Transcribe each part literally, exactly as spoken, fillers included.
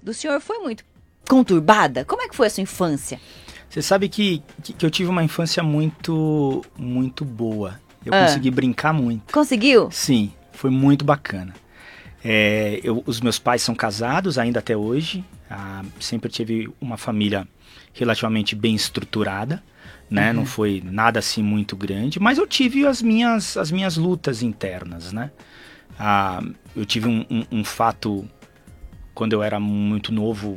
do senhor foi muito conturbada? Como é que foi a sua infância? Você sabe que, que, que eu tive uma infância muito, muito boa. Eu Ah. consegui brincar muito. Conseguiu? Sim, foi muito bacana. É, eu, os meus pais são casados ainda até hoje. Ah, sempre tive uma família relativamente bem estruturada, né? Uhum. Não foi nada assim muito grande, mas eu tive as minhas, as minhas lutas internas, né? Ah, eu tive um, um, um fato, quando eu era muito novo,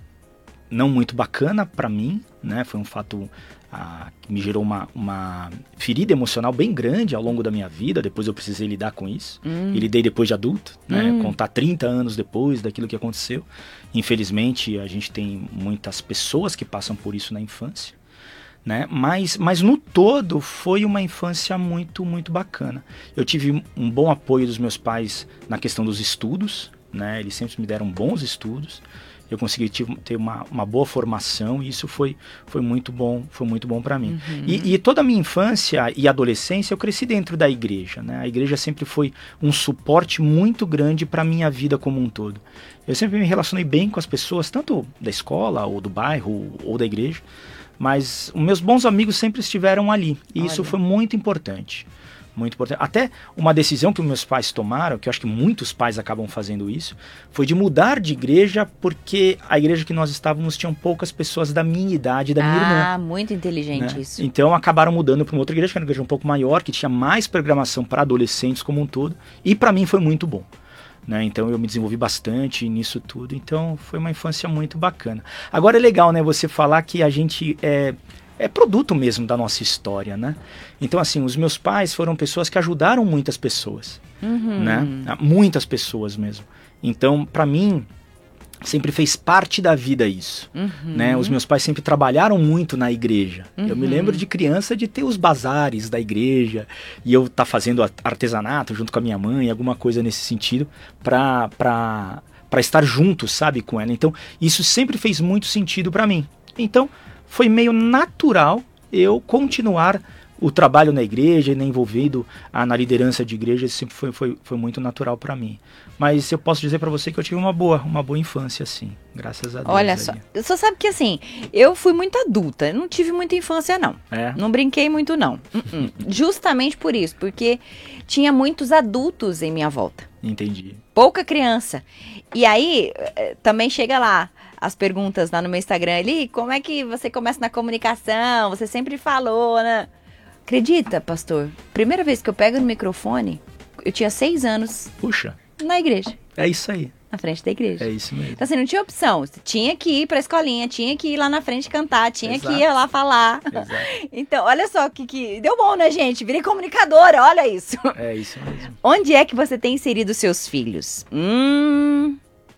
não muito bacana para mim, né? Foi um fato ah, que me gerou uma, uma ferida emocional bem grande ao longo da minha vida. Depois eu precisei lidar com isso. Hum. E lidei depois de adulto, né? Hum. Contar trinta anos depois daquilo que aconteceu. Infelizmente, a gente tem muitas pessoas que passam por isso na infância, né? Mas, mas no todo foi uma infância muito, muito bacana. Eu tive um bom apoio dos meus pais na questão dos estudos, né? Eles sempre me deram bons estudos. Eu consegui ter uma, uma boa formação e isso foi, foi muito bom, foi muito bom para mim. Uhum. E, e toda a minha infância e adolescência eu cresci dentro da igreja, né? A igreja sempre foi um suporte muito grande para a minha vida como um todo. Eu sempre me relacionei bem com as pessoas, tanto da escola, ou do bairro, ou da igreja, mas os meus bons amigos sempre estiveram ali. E Olha. Isso foi muito importante. Muito importante. Até uma decisão que meus pais tomaram, que eu acho que muitos pais acabam fazendo isso, foi de mudar de igreja, porque a igreja que nós estávamos tinham poucas pessoas da minha idade, da minha ah, irmã. Ah, muito inteligente, né? Isso. Então acabaram mudando para uma outra igreja, que era uma igreja um pouco maior, que tinha mais programação para adolescentes como um todo, e para mim foi muito bom. Né? Então eu me desenvolvi bastante nisso tudo, então foi uma infância muito bacana. Agora é legal, né, você falar que a gente é, é produto mesmo da nossa história, né? Então assim, os meus pais foram pessoas que ajudaram muitas pessoas, uhum. né? Muitas pessoas mesmo. Então para mim sempre fez parte da vida isso, uhum. né? Os meus pais sempre trabalharam muito na igreja. Uhum. Eu me lembro de criança de ter os bazares da igreja e eu estar tá fazendo artesanato junto com a minha mãe, alguma coisa nesse sentido, para para para estar junto, sabe, com ela. Então, isso sempre fez muito sentido para mim. Então, foi meio natural eu continuar o trabalho na igreja, né, envolvido ah, na liderança de igreja, sempre foi, foi, foi muito natural para mim. Mas eu posso dizer para você que eu tive uma boa, uma boa infância, assim, graças a Deus. Olha só, você sabe que assim, eu fui muito adulta, eu não tive muita infância não, é? Não brinquei muito não, uh-uh. Justamente por isso, porque tinha muitos adultos em minha volta. Entendi. Pouca criança. E aí, também chega lá, as perguntas lá no meu Instagram ali, como é que você começa na comunicação, você sempre falou, né? Acredita, pastor? Primeira vez que eu pego no microfone, eu tinha seis anos. Puxa. Na igreja. É isso aí. Na frente da igreja. É isso mesmo. Então, assim, não tinha opção. Você tinha que ir pra escolinha, tinha que ir lá na frente cantar, tinha Exato. Que ir lá falar. Exato. Então, olha só que, que... Deu bom, né, gente? Virei comunicadora, olha isso. É isso mesmo. Onde é que você tem inserido seus filhos? Hum...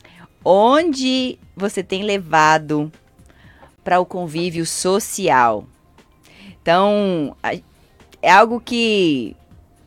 Onde você tem levado para o convívio social? Então... A... É algo que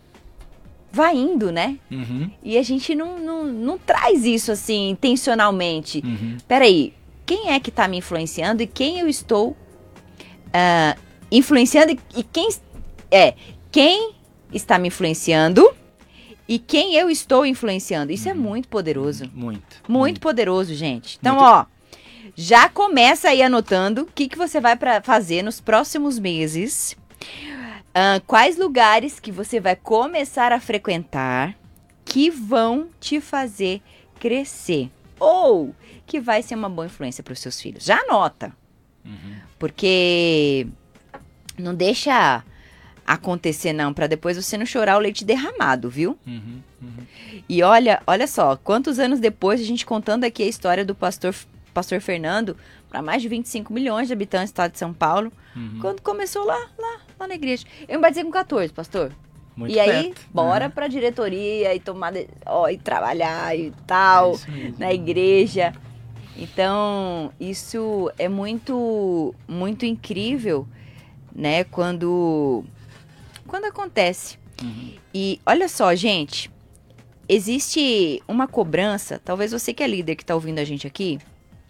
vai indo, né? Uhum. E a gente não, não, não traz isso assim, intencionalmente. Uhum. Peraí, quem é que está me influenciando e quem eu estou uh, influenciando e, e quem... É, quem está me influenciando e quem eu estou influenciando. Isso uhum. é muito poderoso. Muito. Muito, muito poderoso, gente. Então, muito. ó, já começa aí anotando o que, que você vai pra fazer nos próximos meses. Uh, quais lugares que você vai começar a frequentar que vão te fazer crescer ou que vai ser uma boa influência para os seus filhos. Já anota, uhum. porque não deixa acontecer não, para depois você não chorar o leite derramado, viu? Uhum, uhum. E olha, olha só, quantos anos depois a gente contando aqui a história do pastor, pastor Fernando para mais de vinte e cinco milhões de habitantes do estado de São Paulo, uhum. quando começou lá, lá, lá na igreja. Eu me batizei com catorze, pastor. Muito e aí, perto. bora uhum. pra diretoria e tomar, ó, e trabalhar e tal, é na igreja. Então, isso é muito, muito incrível, né, quando, quando acontece. Uhum. E olha só, gente, existe uma cobrança, talvez você que é líder que tá ouvindo a gente aqui,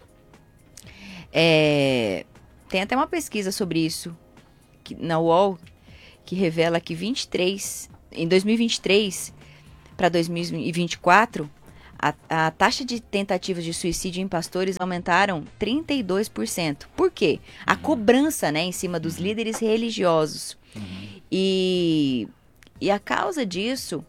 É, tem até uma pesquisa sobre isso que, na U O L que revela que vinte e três, em dois mil e vinte e três para dois mil e vinte e quatro A, a taxa de tentativas de suicídio em pastores aumentaram trinta e dois por cento. Por quê? A Uhum. cobrança, né, em cima dos líderes religiosos. Uhum. E, e a causa disso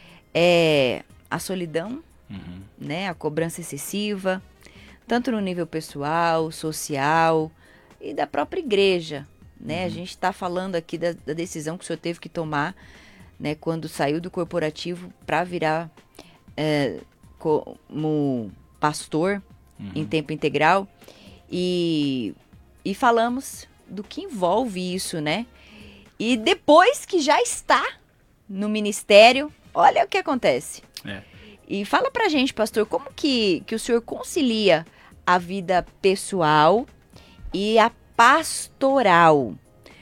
é a solidão, Uhum. né, a cobrança excessiva, tanto no nível pessoal, social e da própria igreja. Né? Uhum. A gente está falando aqui da, da decisão que o senhor teve que tomar, né, quando saiu do corporativo para virar é, como pastor Uhum. em tempo integral. E, e falamos do que envolve isso, né? E depois que já está no ministério, olha o que acontece. É. E fala pra gente, pastor, como que, que o senhor concilia a vida pessoal e a pastoral?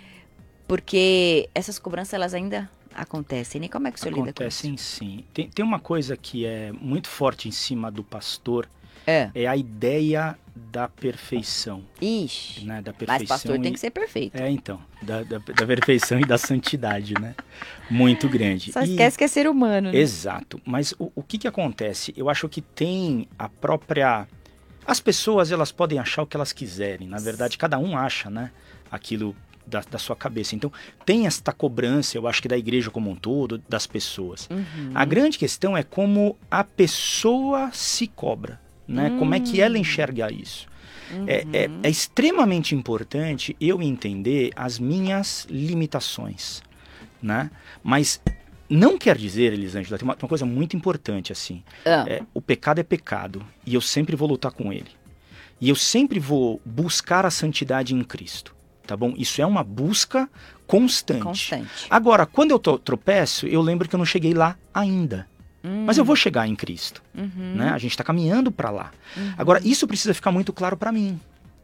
Porque essas cobranças, elas ainda acontecem, né? Como é que o senhor lida com isso? Acontecem sim. Tem, tem uma coisa que é muito forte em cima do pastor, É. é a ideia da perfeição. Ixi, Né? Da perfeição mas pastor tem e- que ser perfeito. É, então, da, da, da perfeição e da santidade, né? Muito grande. Só E- esquece que é ser humano, né? Exato. Mas o, o que que acontece? Eu acho que tem a própria... As pessoas, elas podem achar o que elas quiserem. Na verdade, cada um acha, né? Aquilo da, da sua cabeça. Então, tem esta cobrança, eu acho que da igreja como um todo, das pessoas. Uhum. A grande questão é como a pessoa se cobra, né? Como é que ela enxerga isso. É, é- é extremamente importante eu entender as minhas limitações, né? Mas não quer dizer, Elisângela, tem uma, uma coisa muito importante assim. Ah, É, o pecado é pecado e eu sempre vou lutar com ele. E eu sempre vou buscar a santidade em Cristo, tá bom? Isso é uma busca constante. constante. Agora, quando eu to- tropeço, eu lembro que eu não cheguei lá ainda. Hum, Mas eu vou chegar em Cristo, uhum, né? A gente está caminhando para lá. uhum. Agora, isso precisa ficar muito claro para mim.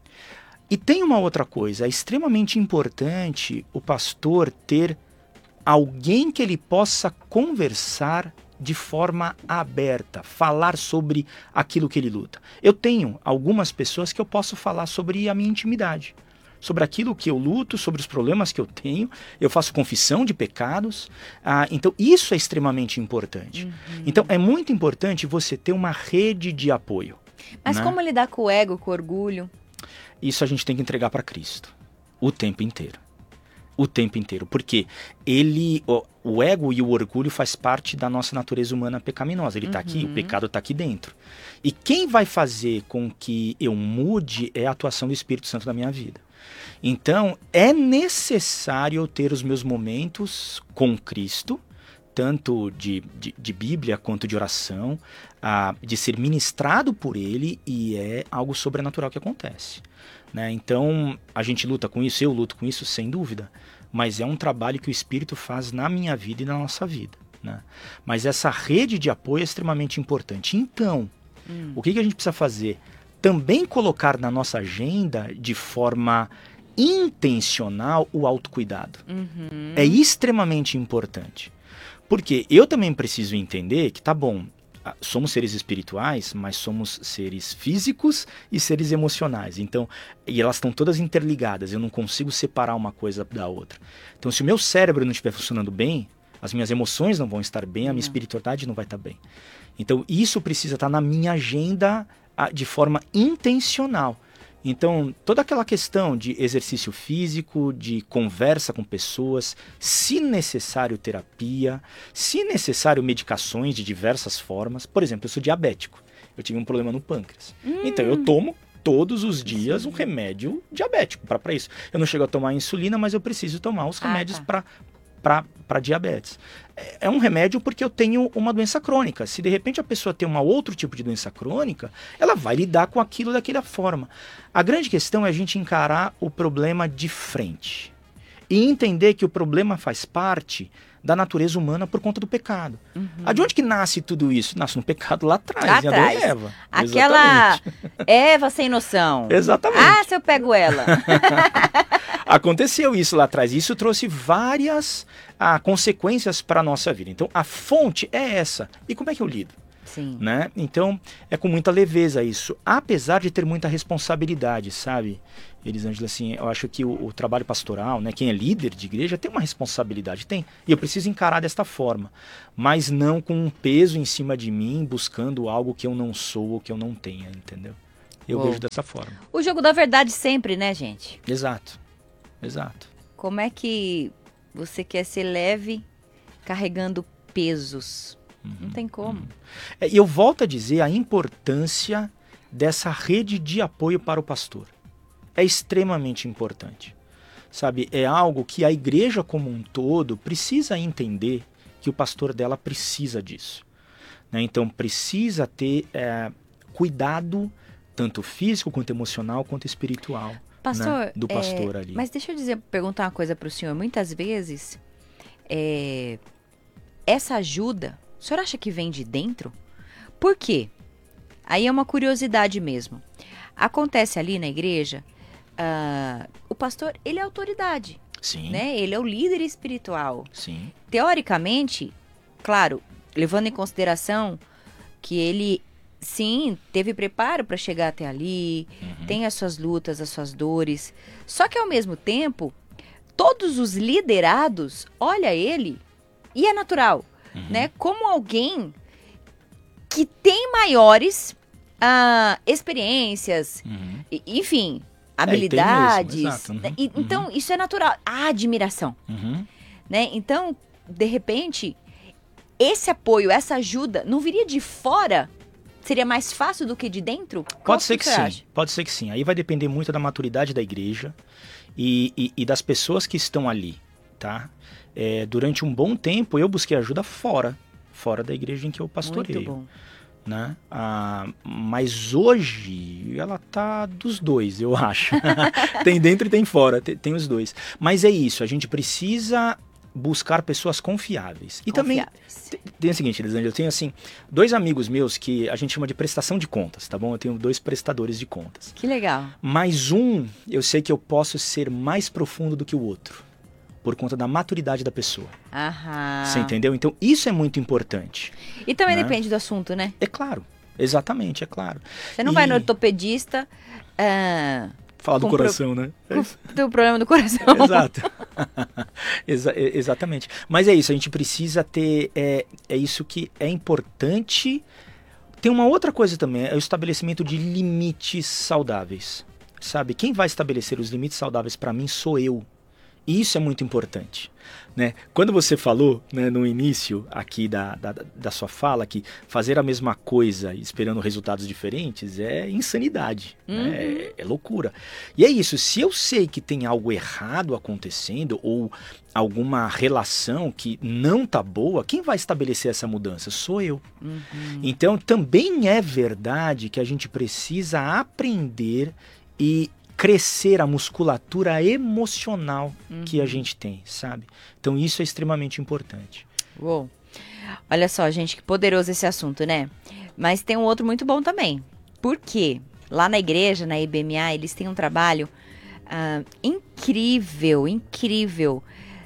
E tem uma outra coisa, é extremamente importante o pastor ter alguém que ele possa conversar de forma aberta, falar sobre aquilo que ele luta. Eu tenho algumas pessoas que eu posso falar sobre a minha intimidade, sobre aquilo que eu luto, sobre os problemas que eu tenho, eu faço confissão de pecados, ah, então isso é extremamente importante. Uhum. Então é muito importante você ter uma rede de apoio. Mas né? como lidar com o ego, com o orgulho? Isso a gente tem que entregar para Cristo o tempo inteiro. O tempo inteiro, porque ele, o, o ego e o orgulho faz parte da nossa natureza humana pecaminosa. Ele está aqui, o Uhum. pecado está aqui dentro. E quem vai fazer com que eu mude é a atuação do Espírito Santo na minha vida. Então, é necessário eu ter os meus momentos com Cristo, tanto de, de, de Bíblia quanto de oração, ah, de ser ministrado por Ele, e é algo sobrenatural que acontece. Né? Então, a gente luta com isso, eu luto com isso, sem dúvida, mas é um trabalho que o Espírito faz na minha vida e na nossa vida. Né? Mas essa rede de apoio é extremamente importante. Então, Hum. o que, que a gente precisa fazer? Também colocar na nossa agenda de forma intencional o autocuidado. Uhum. É extremamente importante. Porque eu também preciso entender que, tá bom, ah, somos seres espirituais, mas somos seres físicos e seres emocionais. Então, e elas estão todas interligadas, eu não consigo separar uma coisa da outra. Então, se o meu cérebro não estiver funcionando bem, as minhas emoções não vão estar bem, a minha Não. espiritualidade não vai estar bem. Então, isso precisa estar na minha agenda ah, de forma intencional. Então, toda aquela questão de exercício físico, de conversa com pessoas, se necessário terapia, se necessário medicações de diversas formas. Por exemplo, eu sou diabético, eu tive um problema no pâncreas. Hum. Então, eu tomo todos os dias um remédio diabético para isso. Eu não chego a tomar insulina, mas eu preciso tomar os Ah, remédios tá. para para diabetes. É é um remédio porque eu tenho uma doença crônica. Se de repente a pessoa tem um outro tipo de doença crônica, ela vai lidar com aquilo daquela forma. A grande questão é a gente encarar o problema de frente e entender que o problema faz parte da natureza humana por conta do pecado. Uhum. Ah, de onde que nasce tudo isso? Nasce no pecado lá atrás, Lá em Adão e atrás. Eva. Aquela Exatamente. Eva sem noção. Exatamente. Ah, se eu pego ela. Aconteceu isso lá atrás. Isso trouxe várias ah, consequências para a nossa vida. Então, a fonte é essa. E como é que eu lido? Sim. Né? Então, é com muita leveza isso, apesar de ter muita responsabilidade, sabe, Elisângela, assim, eu acho que o, o trabalho pastoral, né, quem é líder de igreja tem uma responsabilidade, tem, e eu preciso encarar desta forma, mas não com um peso em cima de mim, buscando algo que eu não sou ou que eu não tenha, entendeu? Eu Uou. vejo dessa forma. O jogo da verdade sempre, né, gente? Exato, exato. Como é que você quer ser leve carregando pesos? Uhum, não tem como. Uhum. E eu volto a dizer a importância dessa rede de apoio para o pastor. É extremamente importante. Sabe, é algo que a igreja como um todo precisa entender que o pastor dela precisa disso. Né? Então precisa ter é, cuidado, tanto físico, quanto emocional, quanto espiritual. Pastor, né? Do pastor é, ali. Mas deixa eu dizer, perguntar uma coisa para o senhor. Muitas vezes, é, essa ajuda, o senhor acha que vem de dentro? Por quê? Aí é uma curiosidade mesmo. Acontece ali na igreja, uh, o pastor, ele é autoridade. Sim. Né? Ele é o líder espiritual. Sim. Teoricamente, claro, levando em consideração que ele, sim, teve preparo para chegar até ali, uhum. tem as suas lutas, as suas dores. Só que, ao mesmo tempo, todos os liderados olham ele e é natural, uhum. né? Como alguém que tem maiores uh, experiências, uhum. e, enfim, habilidades. É, mesmo, uhum. e, então, uhum. isso é natural. A admiração. Uhum. Né? Então, de repente, esse apoio, essa ajuda, não viria de fora? Seria mais fácil do que de dentro? Qual pode ser que, que sim, acha? pode ser que sim. Aí vai depender muito da maturidade da igreja e, e, e das pessoas que estão ali, tá? É, durante um bom tempo eu busquei ajuda fora, fora da igreja em que eu pastoreio. Muito bom. Né? Ah, mas hoje ela tá dos dois, eu acho. Tem dentro e tem fora, tem, tem os dois. Mas é isso, a gente precisa buscar pessoas confiáveis. E confiáveis. também tem, tem o seguinte, Elisângela, eu tenho assim, dois amigos meus que a gente chama de prestação de contas, tá bom? Eu tenho dois prestadores de contas. Que legal. Mas um, eu sei que eu posso ser mais profundo do que o outro, por conta da maturidade da pessoa. Aham. Você entendeu? Então isso é muito importante. E também né? depende do assunto, né? É claro, exatamente, é claro. Você não e... vai no ortopedista... Uh... Falar do coração, pro... né? Com teu problema do coração. Exato. Exa exatamente. Mas é isso, a gente precisa ter... É, é isso que é importante. Tem uma outra coisa também, é o estabelecimento de limites saudáveis. Sabe? Quem vai estabelecer os limites saudáveis para mim sou eu. E isso é muito importante. Né? Quando você falou, né, no início aqui da, da, da sua fala que fazer a mesma coisa esperando resultados diferentes é insanidade, uhum. né? é, é loucura. E é isso, se eu sei que tem algo errado acontecendo ou alguma relação que não tá boa, quem vai estabelecer essa mudança? Sou eu. Uhum. Então também é verdade que a gente precisa aprender e crescer a musculatura emocional uhum. que a gente tem, sabe? Então isso é extremamente importante. Uou. Olha só, gente, que poderoso esse assunto, né? Mas tem um outro muito bom também. Por quê? Lá na igreja, na I B M A, eles têm um trabalho uh, incrível, incrível,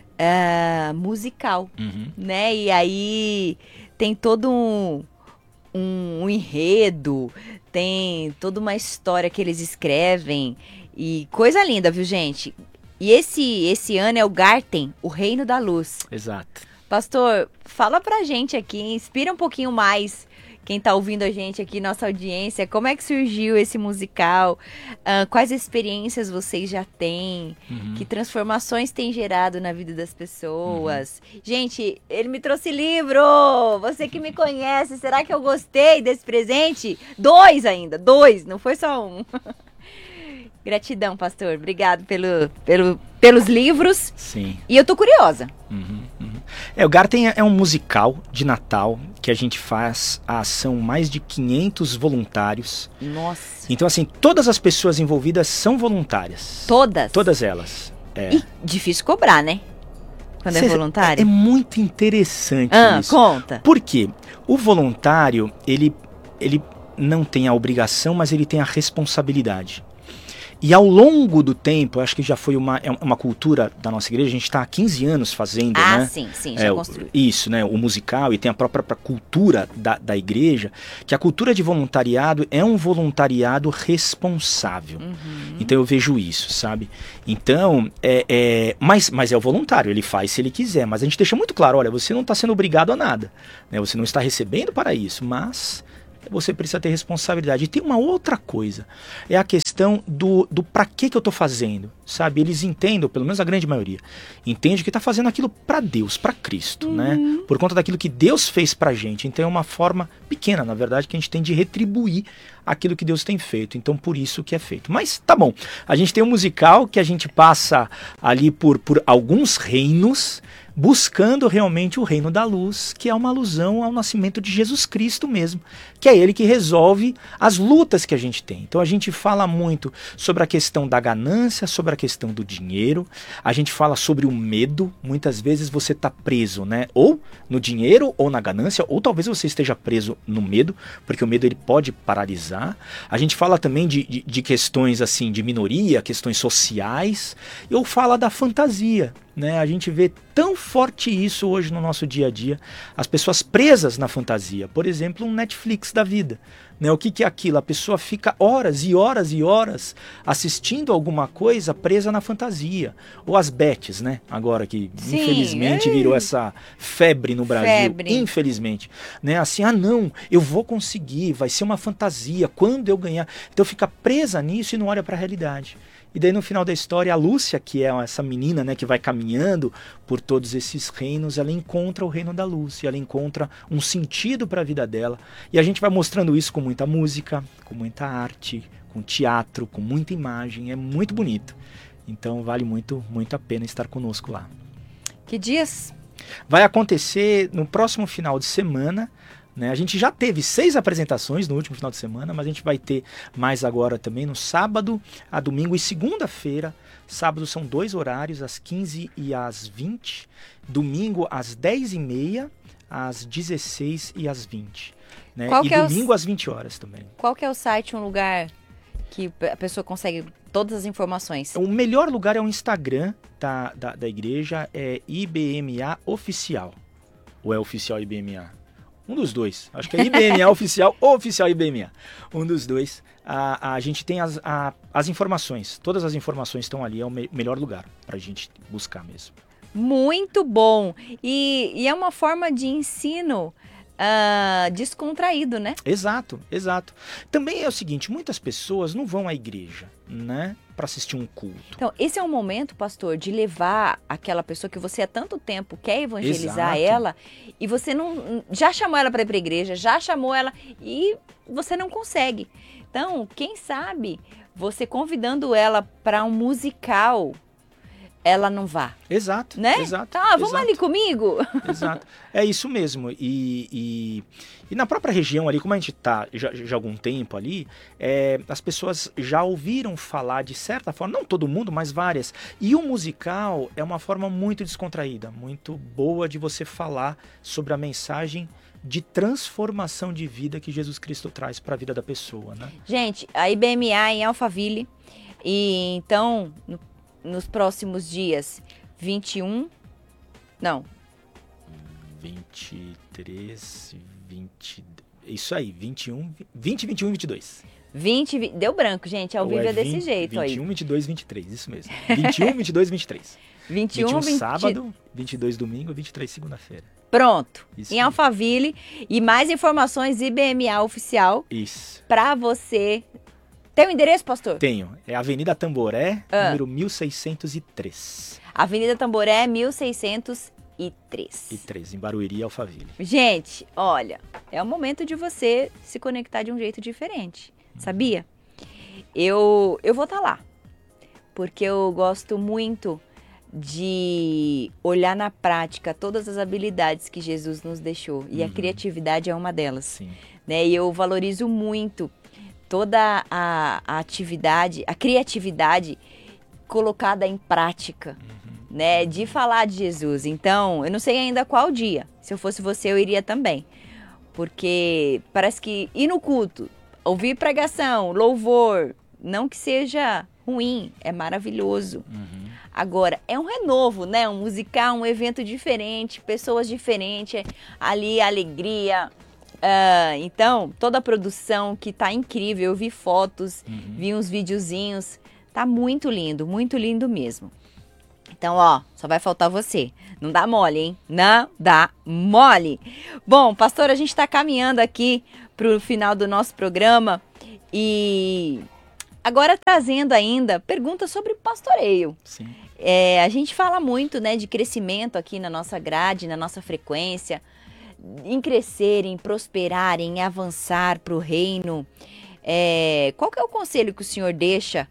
uh, musical, uhum. né? E aí tem todo um, um, um enredo, tem toda uma história que eles escrevem. E coisa linda, viu, gente? E esse, esse ano é o Garten, o Reino da Luz. Exato. Pastor, fala pra gente aqui, inspira um pouquinho mais quem tá ouvindo a gente aqui, nossa audiência. Como é que surgiu esse musical? Uh, quais experiências vocês já têm? Uhum. Que transformações tem gerado na vida das pessoas? Uhum. Gente, ele me trouxe livro! Você que me conhece, será que eu gostei desse presente? Dois ainda, dois, não foi só um. Gratidão, pastor. Obrigado pelo, pelo, pelos livros. Sim. E eu tô curiosa. Uhum, uhum. É, o Garten é um musical de Natal que a gente faz a ação mais de quinhentos voluntários. Nossa. Então, assim, todas as pessoas envolvidas são voluntárias. Todas? Todas elas. É. E difícil cobrar, né? Quando Cê, é voluntário. É, é muito interessante ah, isso. Conta. Por quê? O voluntário, ele, ele não tem a obrigação, mas ele tem a responsabilidade. E ao longo do tempo, eu acho que já foi uma, é uma cultura da nossa igreja, a gente está há quinze anos fazendo, ah, né? Ah, sim, sim, já é, construiu. Isso, né? O musical, e tem a própria, própria cultura da, da igreja, que a cultura de voluntariado é um voluntariado responsável. Uhum. Então eu vejo isso, sabe? Então, é, é, mas, mas é o voluntário, ele faz se ele quiser, mas a gente deixa muito claro, olha, você não está sendo obrigado a nada, né? Você não está recebendo para isso, mas você precisa ter responsabilidade. E tem uma outra coisa, é a questão do, do pra que que eu tô fazendo, sabe? Eles entendem, pelo menos a grande maioria, entende que tá fazendo aquilo para Deus, para Cristo, uhum. né? Por conta daquilo que Deus fez pra gente. Então é uma forma pequena, na verdade, que a gente tem de retribuir aquilo que Deus tem feito. Então por isso que é feito. Mas tá bom, a gente tem um musical que a gente passa ali por, por alguns reinos, buscando realmente o reino da luz, que é uma alusão ao nascimento de Jesus Cristo mesmo, que é ele que resolve as lutas que a gente tem. Então a gente fala muito sobre a questão da ganância, sobre a questão do dinheiro, a gente fala sobre o medo. Muitas vezes você está preso, né? Ou no dinheiro, ou na ganância, ou talvez você esteja preso no medo, porque o medo ele pode paralisar. A gente fala também de, de, de questões assim, de minoria, questões sociais, ou fala da fantasia. Né? A gente vê tão forte isso hoje no nosso dia a dia, as pessoas presas na fantasia. Por exemplo, um Netflix da vida. Né? O que, que é aquilo? A pessoa fica horas e horas e horas assistindo alguma coisa presa na fantasia. Ou as bets, né? Agora que Sim. infelizmente virou essa febre no Brasil. Febre. Infelizmente. Né? Assim, ah não, eu vou conseguir, vai ser uma fantasia, quando eu ganhar. Então fica presa nisso e não olha para a realidade. E daí no final da história, a Lúcia, que é essa menina, né, que vai caminhando por todos esses reinos, ela encontra o reino da luz, e ela encontra um sentido para a vida dela. E a gente vai mostrando isso com muita música, com muita arte, com teatro, com muita imagem, é muito bonito. Então vale muito, muito a pena estar conosco lá. Que dias? Vai acontecer no próximo final de semana. Né? A gente já teve seis apresentações no último final de semana, mas a gente vai ter mais agora também no sábado, a domingo e segunda-feira. Sábado são dois horários, às quinze e às vinte. Domingo às dez e meia, às dezesseis e às vinte. Né? E domingo é o... às vinte horas também. Qual que é o site, um lugar que a pessoa consegue todas as informações? O melhor lugar é o Instagram da, da, da igreja, é I B M A Oficial. Ou é Oficial I B M A? Um dos dois. Acho que é I B M A Oficial ou Oficial I B M A. Um dos dois. A, a gente tem as, a, as informações. Todas as informações estão ali. É o me, melhor lugar para a gente buscar mesmo. Muito bom. E, e é uma forma de ensino uh, descontraído, né? Exato, exato. Também é o seguinte, muitas pessoas não vão à igreja, né? Para assistir um culto. Então, esse é um momento, pastor, de levar aquela pessoa que você há tanto tempo quer evangelizar. Exato. Ela, e você não já chamou ela para ir para a igreja, já chamou ela e você não consegue. Então, quem sabe você convidando ela para um musical, ela não vá. Exato, né? exato. Tá, vamos exato. ali comigo? Exato. É isso mesmo. E, e, e na própria região ali, como a gente está já, já há algum tempo ali, é, as pessoas já ouviram falar de certa forma, não todo mundo, mas várias. E o musical é uma forma muito descontraída, muito boa de você falar sobre a mensagem de transformação de vida que Jesus Cristo traz para a vida da pessoa, né? Gente, a I B M A em Alphaville, e então... No... nos próximos dias, vinte e um, não. vinte e três, vinte, isso aí, vinte e um, vinte, vinte e um e vinte e dois. vinte, vinte, deu branco, gente, ao Ou vivo é, é desse vinte, jeito aí. vinte e um, vinte e dois, vinte e três, isso mesmo. vinte e um, vinte e dois, vinte e três. vinte e um, vinte e um vinte... sábado, vinte e dois domingo, vinte e três segunda-feira. Pronto, isso em Alphaville. E mais informações I B M A Oficial. Isso. Pra você... Tem o endereço, pastor? Tenho. É Avenida Tamboré, ah. número mil seiscentos e três. Avenida Tamboré, mil seiscentos e três. E três, em Barueri, Alphaville. Gente, olha, é o momento de você se conectar de um jeito diferente, hum. sabia? Eu, eu vou estar lá, porque eu gosto muito de olhar na prática todas as habilidades que Jesus nos deixou. E uhum. a criatividade é uma delas. Sim. Né? E eu valorizo muito toda a, a atividade, a criatividade colocada em prática, uhum. né? De falar de Jesus. Então, eu não sei ainda qual dia. Se eu fosse você, eu iria também. Porque parece que ir no culto, ouvir pregação, louvor, não que seja ruim, é maravilhoso. Uhum. Agora, é um renovo, né? Um musical, um evento diferente, pessoas diferentes, ali alegria. Uh, então, toda a produção que tá incrível, eu vi fotos, Uhum. vi uns videozinhos, tá muito lindo, muito lindo mesmo. Então, ó, só vai faltar você. Não dá mole, hein? Não dá mole. Bom, pastor, a gente tá caminhando aqui pro final do nosso programa e agora trazendo ainda perguntas sobre pastoreio. Sim. É, a gente fala muito, né, de crescimento aqui na nossa grade, na nossa frequência, em crescer, em prosperar, em avançar para o reino. É, qual que é o conselho que o senhor deixa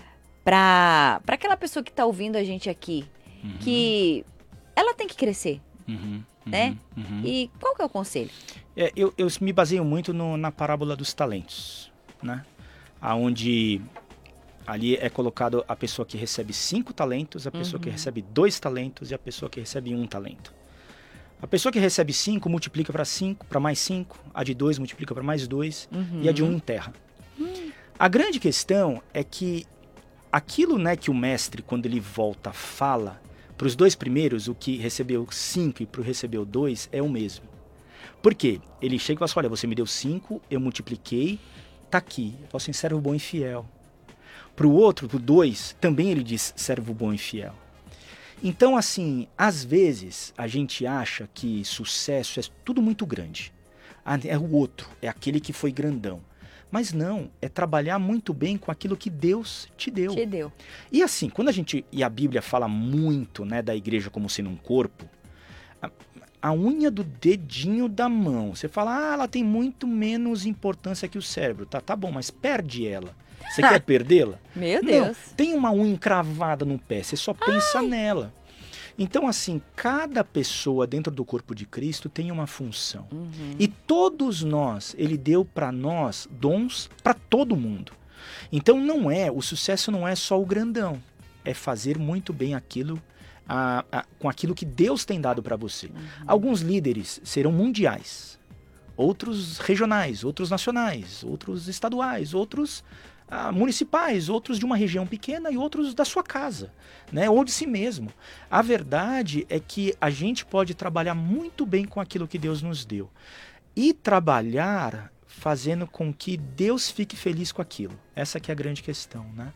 para para aquela pessoa que está ouvindo a gente aqui, Uhum. que ela tem que crescer, Uhum. Uhum. né? Uhum. E qual que é o conselho? É, eu, eu me baseio muito no, na parábola dos talentos, né? Onde ali é colocado a pessoa que recebe cinco talentos, a pessoa Uhum. que recebe dois talentos e a pessoa que recebe um talento. A pessoa que recebe cinco multiplica para cinco, para mais cinco, a de dois multiplica para mais dois Uhum. e a de um enterra. Hum. A grande questão é que aquilo, né, que o mestre, quando ele volta, fala para os dois primeiros, o que recebeu cinco e para o que recebeu dois, é o mesmo. Por quê? Ele chega e fala assim, olha, você me deu cinco, eu multipliquei, tá aqui. Eu falo assim, servo bom e fiel. Para o outro, para o dois, também ele diz servo bom e fiel. Então, assim, às vezes a gente acha que sucesso é tudo muito grande. Ah, é o outro, é aquele que foi grandão. Mas não, é trabalhar muito bem com aquilo que Deus te deu. Te deu. E assim, quando a gente, e a Bíblia fala muito, né, da igreja como sendo um corpo, a, a unha do dedinho da mão, você fala, ah, ela tem muito menos importância que o cérebro. Tá, tá bom, mas perde ela. Você quer perdê-la? Meu Não, Deus. tem uma unha encravada no pé, você só pensa nela. Então, assim, cada pessoa dentro do corpo de Cristo tem uma função. Uhum. E todos nós, ele deu para nós dons para todo mundo. Então, não é, o sucesso não é só o grandão, é fazer muito bem aquilo, a, a, com aquilo que Deus tem dado para você. Uhum. Alguns líderes serão mundiais, outros regionais, outros nacionais, outros estaduais, outros ah, municipais, outros de uma região pequena e outros da sua casa, né? Ou de si mesmo. A verdade é que a gente pode trabalhar muito bem com aquilo que Deus nos deu. E trabalhar fazendo com que Deus fique feliz com aquilo. Essa que é a grande questão, né?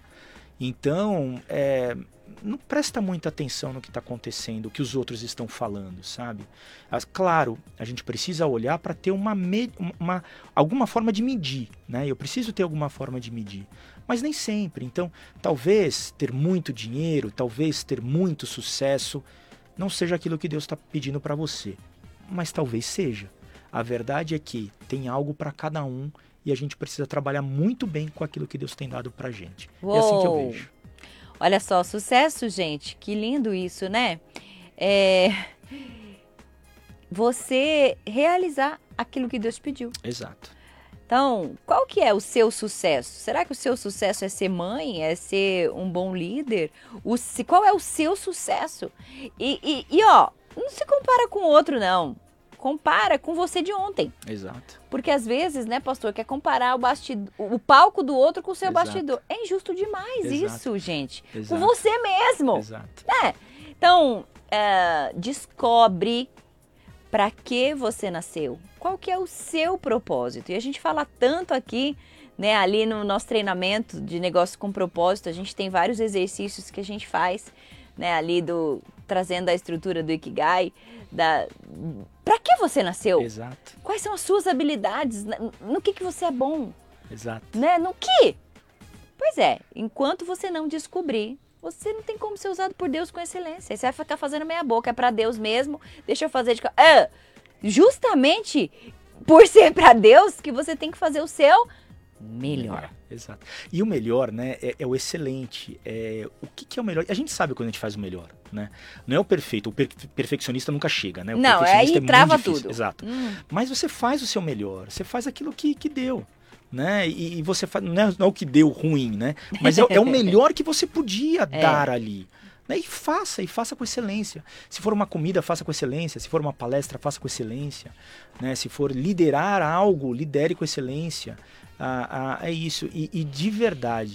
Então, é, não presta muita atenção no que está acontecendo, o que os outros estão falando, sabe? As, claro, a gente precisa olhar para ter uma, uma, alguma forma de medir, né? Eu preciso ter alguma forma de medir, mas nem sempre. Então, talvez ter muito dinheiro, talvez ter muito sucesso, não seja aquilo que Deus está pedindo para você, mas talvez seja. A verdade é que tem algo para cada um e a gente precisa trabalhar muito bem com aquilo que Deus tem dado pra gente. Uou. É assim que eu vejo. Olha só, sucesso, gente. Que lindo isso, né? É... Você realizar aquilo que Deus pediu. Exato. Então, qual que é o seu sucesso? Será que o seu sucesso é ser mãe? É ser um bom líder? O, qual é o seu sucesso? E, e, e, ó, não se compara com o outro, não. Compara com você de ontem. Exato. Porque às vezes, né, pastor, quer comparar o, bastidor, o palco do outro com o seu Exato. bastidor. É injusto demais. Exato. Isso, gente. Exato. Com você mesmo. Exato. Né? Então, uh, descobre para que você nasceu. Qual que é o seu propósito? E a gente fala tanto aqui, né, ali no nosso treinamento de negócio com propósito, a gente tem vários exercícios que a gente faz, né, ali do trazendo a estrutura do Ikigai, da para que você nasceu? Exato. Quais são as suas habilidades? No que que você é bom? Exato. Né? No que? Pois é, enquanto você não descobrir, você não tem como ser usado por Deus com excelência. Você vai ficar fazendo meia boca, é para Deus mesmo. Deixa eu fazer de ah, justamente por ser para Deus que você tem que fazer o seu melhor. É, exato. E o melhor, né, é, é o excelente. É, o que, que é o melhor? A gente sabe quando a gente faz o melhor, né? Não é o perfeito. O per perfeccionista nunca chega, né? O não, aí é trava difícil. tudo. Exato. Hum. Mas você faz o seu melhor. Você faz aquilo que, que deu, né? E, e você faz, não é, não é o que deu ruim, né? Mas é, é o melhor que você podia é. dar ali. Né? E faça, e faça com excelência. Se for uma comida, faça com excelência. Se for uma palestra, faça com excelência. Né? Se for liderar algo, lidere com excelência. Ah, ah, é isso. E, e de verdade,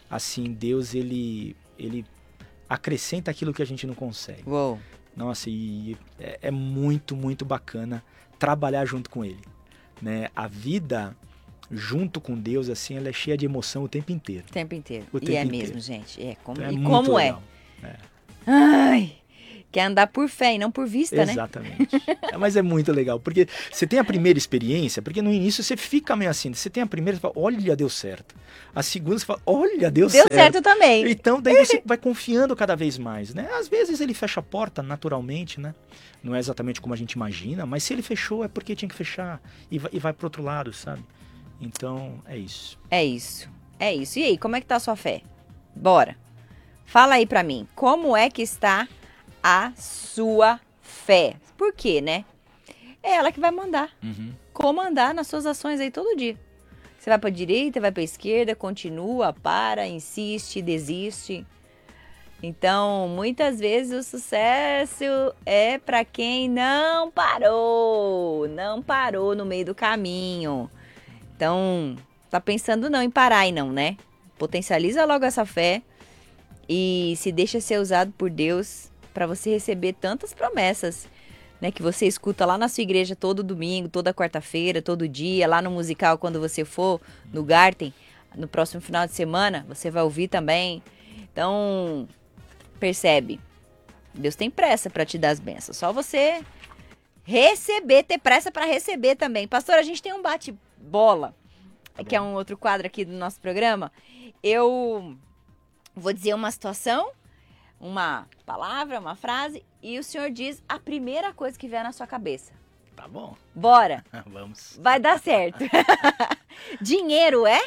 assim, Deus, ele, ele acrescenta aquilo que a gente não consegue. Uou. Nossa, e é, é muito, muito bacana trabalhar junto com ele, né? A vida junto com Deus, assim, ela é cheia de emoção o tempo inteiro. O tempo inteiro. O e tempo é inteiro. mesmo, gente. É como, Então é e muito como legal. é? É. Ai, quer andar por fé e não por vista, né? Exatamente. É, mas é muito legal, porque você tem a primeira experiência, porque no início você fica meio assim, você tem a primeira, você fala, olha, deu certo. A segunda, você fala, olha, deu, Deu certo. Deu certo também. Então, daí você vai confiando cada vez mais, né? Às vezes ele fecha a porta naturalmente, né? Não é exatamente como a gente imagina, mas se ele fechou é porque tinha que fechar e vai, e vai pro outro lado, sabe? Então, é isso. É isso, é isso. E aí, como é que tá a sua fé? Bora. Fala aí pra mim, como é que está a sua fé? Por quê, né? É ela que vai mandar. Uhum. Comandar nas suas ações aí todo dia. Você vai pra direita, vai pra esquerda, continua, para, insiste, desiste. Então, muitas vezes o sucesso é pra quem não parou, não parou no meio do caminho. Então, tá pensando não em parar e não, né? Potencializa logo essa fé e se deixa ser usado por Deus para você receber tantas promessas, né? Que você escuta lá na sua igreja todo domingo, toda quarta-feira, todo dia, lá no musical quando você for, no Garten, no próximo final de semana, você vai ouvir também. Então, percebe, Deus tem pressa para te dar as bênçãos, só você receber, ter pressa para receber também. Pastor, a gente tem um bate-bola, tá que é um outro quadro aqui do nosso programa. Eu vou dizer uma situação, uma palavra, uma frase, e o senhor diz a primeira coisa que vier na sua cabeça. Tá bom. Bora. Vamos. Vai dar certo. Dinheiro é?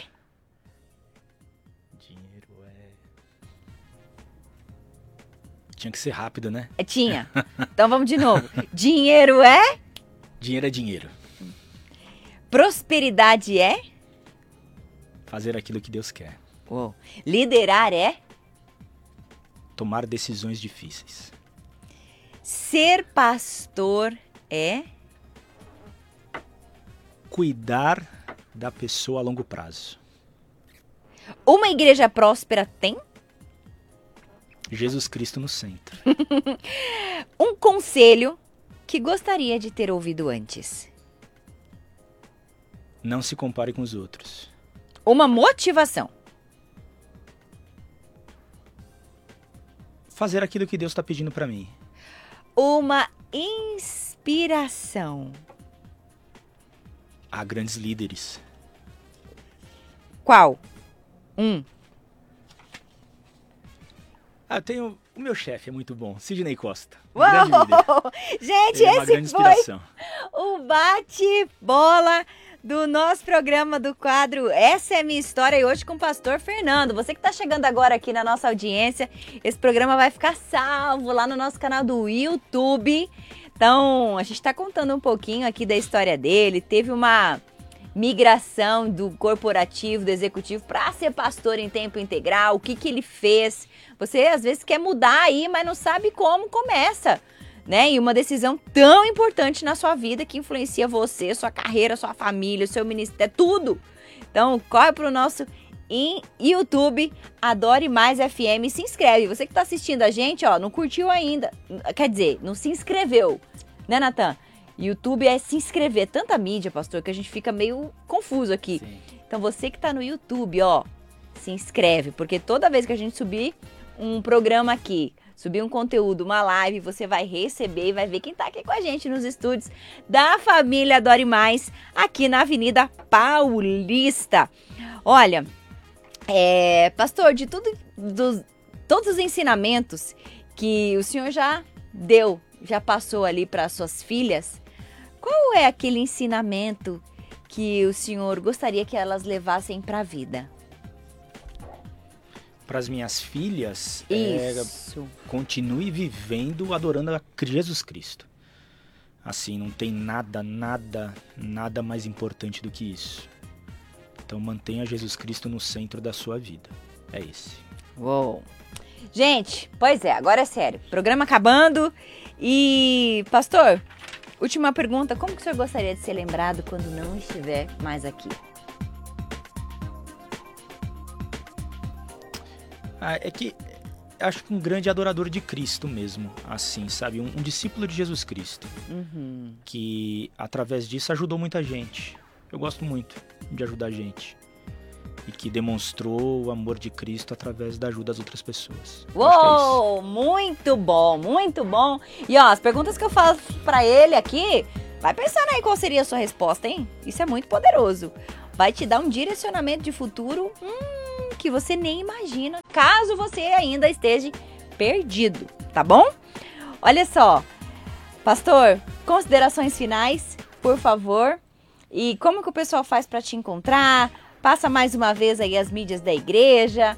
Dinheiro é... Tinha que ser rápido, né? É, tinha. Então vamos de novo. Dinheiro é? Dinheiro é dinheiro. Prosperidade é? Fazer aquilo que Deus quer. Uou. Liderar é? Tomar decisões difíceis. Ser pastor é? Cuidar da pessoa a longo prazo. Uma igreja próspera tem? Jesus Cristo no centro. Um conselho que gostaria de ter ouvido antes. Não se compare com os outros. Uma motivação. Fazer aquilo que Deus está pedindo para mim. Uma inspiração. Há grandes líderes. Qual? Um. Ah, eu tenho... O meu chefe é muito bom, Sidney Costa. Um Uou! grande líder. Gente, Ele é uma grande esse foi inspiração. o bate-bola do nosso programa do quadro Essa é Minha História, e hoje com o pastor Fernando. Você que está chegando agora aqui na nossa audiência, esse programa vai ficar salvo lá no nosso canal do YouTube. Então, a gente está contando um pouquinho aqui da história dele. Teve uma migração do corporativo, do executivo, para ser pastor em tempo integral. O que, que ele fez? Você, às vezes, quer mudar aí, mas não sabe como começa, né? E uma decisão tão importante na sua vida que influencia você, sua carreira, sua família, o seu ministério, tudo. Então, corre pro nosso YouTube, Adore Mais F M, e se inscreve. Você que tá assistindo a gente, ó, não curtiu ainda, quer dizer, não se inscreveu, né, Natan? YouTube é se inscrever, tanta mídia, pastor, que a gente fica meio confuso aqui. Sim. Então, você que tá no YouTube, ó, se inscreve, porque toda vez que a gente subir um programa aqui, subir um conteúdo, uma live, você vai receber e vai ver quem tá aqui com a gente nos estúdios da família Adore Mais, aqui na Avenida Paulista. Olha, é, pastor, de tudo, dos, todos os ensinamentos que o senhor já deu, já passou ali para suas filhas, qual é aquele ensinamento que o senhor gostaria que elas levassem para a vida? Para as minhas filhas, Isso. É, continue vivendo, adorando a Jesus Cristo. Assim, não tem nada, nada, nada mais importante do que isso. Então mantenha Jesus Cristo no centro da sua vida. É esse. Uou. Gente, pois é, agora é sério. Programa acabando e... Pastor, última pergunta. Como que o senhor gostaria de ser lembrado quando não estiver mais aqui? Ah, é que acho que um grande adorador de Cristo mesmo, assim, sabe? Um, um discípulo de Jesus Cristo. Uhum. Que, através disso, ajudou muita gente. Eu gosto muito de ajudar a gente. E que demonstrou o amor de Cristo através da ajuda das outras pessoas. Uou! É muito bom, muito bom. E ó, as perguntas que eu faço pra ele aqui, vai pensando aí qual seria a sua resposta, hein? Isso é muito poderoso. Vai te dar um direcionamento de futuro hum, que você nem imagina, caso você ainda esteja perdido, tá bom? Olha só, pastor, considerações finais, por favor. E como que o pessoal faz pra te encontrar? Passa mais uma vez aí as mídias da igreja.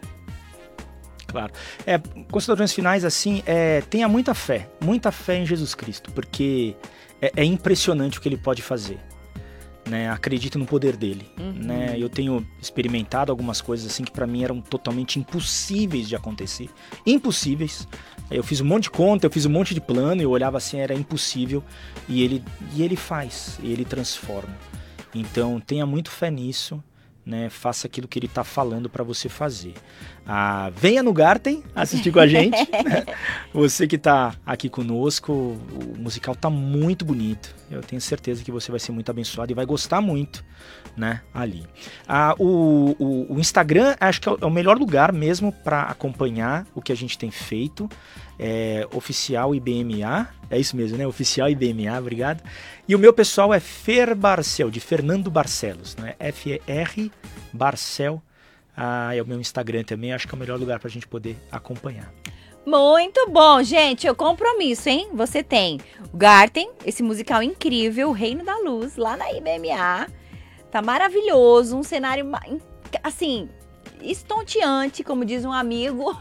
Claro. É, considerações finais, assim, é, tenha muita fé, muita fé em Jesus Cristo, porque é, é impressionante o que ele pode fazer. Né? Acredite no poder dele. Uhum. Né? Eu tenho experimentado algumas coisas assim que para mim eram totalmente impossíveis de acontecer. Impossíveis. Eu fiz um monte de conta, eu fiz um monte de plano, eu olhava assim, era impossível. E ele, e ele faz, ele transforma. Então tenha muito fé nisso. Né, faça aquilo que ele está falando para você fazer. Ah, venha no Garten assistir com a gente. Né? Você que está aqui conosco, o musical está muito bonito. Eu tenho certeza que você vai ser muito abençoado e vai gostar muito, né, ali. Ah, o, o, o Instagram acho que é o melhor lugar mesmo para acompanhar o que a gente tem feito. É, oficial I B M A, é isso mesmo, né? Oficial I B M A, obrigado. E o meu pessoal é Fer Barcel, de Fernando Barcelos, né? F E R Barcel, ah, é o meu Instagram também, acho que é o melhor lugar para a gente poder acompanhar. Muito bom, gente, eu compromisso, hein? Você tem o Garten, esse musical incrível, o Reino da Luz, lá na I B M A, tá maravilhoso, um cenário, assim, estonteante, como diz um amigo.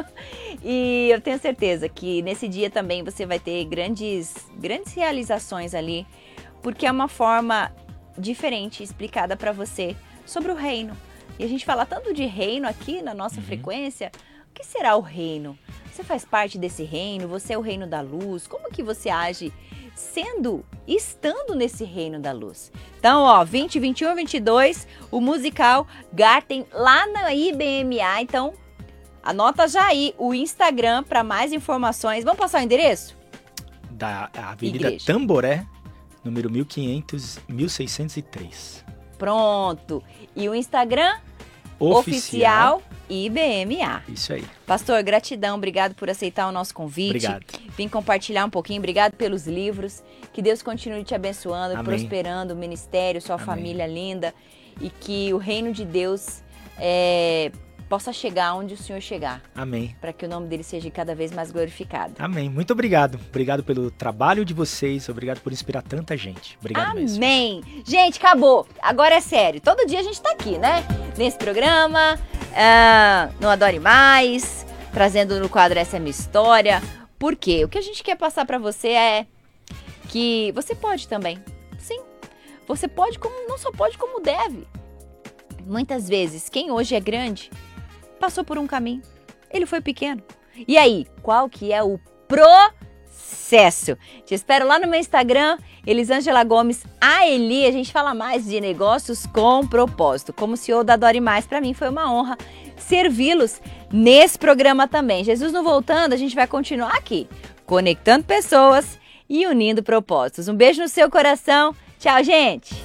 E eu tenho certeza que nesse dia também você vai ter grandes, grandes realizações ali, porque é uma forma diferente explicada para você sobre o reino. E a gente fala tanto de reino aqui na nossa uhum. frequência. O que será o reino? Você faz parte desse reino? Você é o reino da luz? Como que você age sendo, estando nesse reino da luz? Então, ó, vinte, vinte e um, vinte e dois, o musical Garten lá na I B M A. Então, anota já aí o Instagram para mais informações. Vamos passar o endereço? Da Avenida Igreja. Tamboré, número mil e quinhentos, mil seiscentos e três. Pronto. E o Instagram? Oficial, Oficial I B M A. Isso aí. Pastor, gratidão, obrigado por aceitar o nosso convite. Obrigado. Vim compartilhar um pouquinho, obrigado pelos livros. Que Deus continue te abençoando, Amém. prosperando o ministério, sua Amém. família linda. E que o reino de Deus é, possa chegar onde o Senhor chegar. Amém. Para que o nome dele seja cada vez mais glorificado. Amém. Muito obrigado. Obrigado pelo trabalho de vocês. Obrigado por inspirar tanta gente. Obrigado Amém. mesmo. Amém. Gente, acabou. Agora é sério. Todo dia a gente tá aqui, né? Nesse programa, uh, no Adore Mais, trazendo no quadro Essa é Minha História. Por quê? O que a gente quer passar para você é que você pode também. Sim. Você pode, como não só pode, como deve. Muitas vezes, quem hoje é grande passou por um caminho. Ele foi pequeno. E aí, qual que é o processo? Te espero lá no meu Instagram, Elisângela Gomes, a Eli. A gente fala mais de negócios com propósito. Como C E O da Adore Mais, para mim foi uma honra servi-los nesse programa também. Jesus não voltando, a gente vai continuar aqui, conectando pessoas e unindo propósitos. Um beijo no seu coração. Tchau, gente!